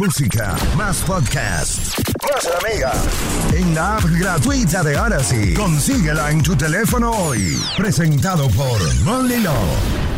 música, más podcast, más amiga. En la app gratuita de Odyssey. Consíguela en tu teléfono hoy. Presentado por Molly Law.